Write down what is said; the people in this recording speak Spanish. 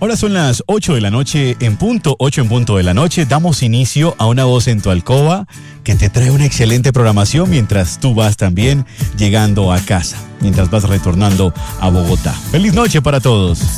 Ahora son las 8 de la noche en punto, 8 en punto de la noche. Damos inicio a Una Voz en tu Alcoba que te trae una excelente programación mientras tú vas también llegando a casa, mientras vas retornando a Bogotá. ¡Feliz noche para todos!